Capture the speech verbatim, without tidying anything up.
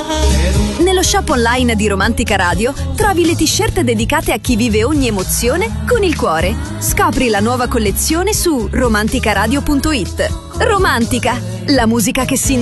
Nello shop online di Romantica Radio trovi le t-shirt dedicate a chi vive ogni emozione con il cuore. Scopri la nuova collezione su romanticaradio punto it. Romantica, la musica che si